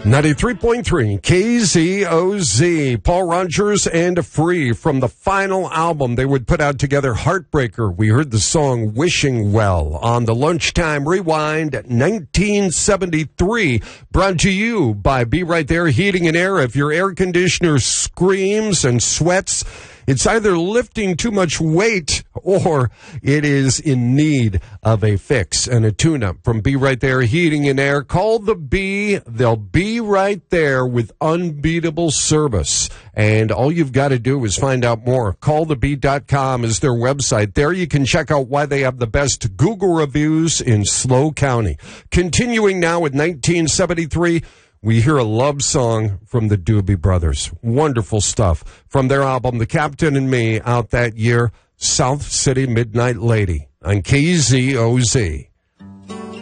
93.3 KZOZ, Paul Rogers and Free from the final album they would put out together, Heartbreaker. We heard the song Wishing Well on the Lunchtime Rewind 1973, brought to you by Be Right There Heating and Air. If your air conditioner screams and sweats, it's either lifting too much weight or it is in need of a fix and a tune-up. From Be Right There Heating and Air, call the Bee. They'll be right there with unbeatable service. And all you've got to do is find out more. Callthebee.com is their website. There you can check out why they have the best Google reviews in SLO County. Continuing now with 1973, we hear a love song from the Doobie Brothers. Wonderful stuff. From their album, The Captain and Me, out that year, South City Midnight Lady on KZOZ.